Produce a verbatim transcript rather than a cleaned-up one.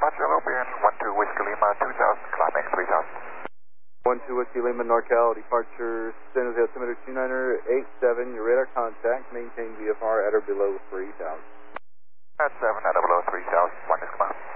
departure European, one two Whiskey Lima, two thousand, climbing three thousand. one two Whiskey Lima, NorCal, departure, San Jose altimeter two niner eight seven, your radar contact, maintain V F R at or below three thousand. At seven, at or below three thousand, one is come out.